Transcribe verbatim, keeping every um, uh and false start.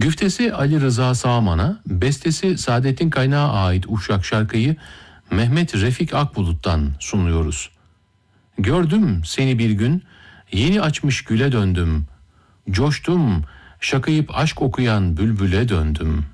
Güftesi Ali Rıza Sağman'a, bestesi Saadettin Kaynağı ait Uşak şarkıyı Mehmet Refik Akbulut'tan sunuyoruz. Gördüm seni bir gün, yeni açmış güle döndüm. Coştum, şakayıp aşk okuyan bülbüle döndüm.